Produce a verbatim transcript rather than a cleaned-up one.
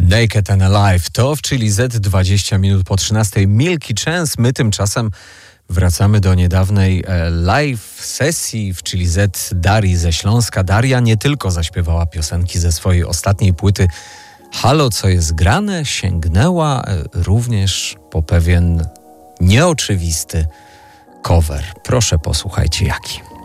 Naked and Alive to w Chili Z dwadzieścia minut po trzynastej. Milky Chance. My tymczasem wracamy do niedawnej e, live sesji w Chili Z Darii ze Śląska. Daria nie tylko zaśpiewała piosenki ze swojej ostatniej płyty Halo, co jest grane, sięgnęła e, również po pewien nieoczywisty cover. Proszę, posłuchajcie jaki.